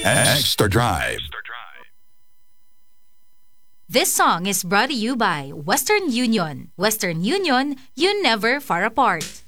Extra Drive. This song is brought to you by Western Union. Western Union, you never far apart.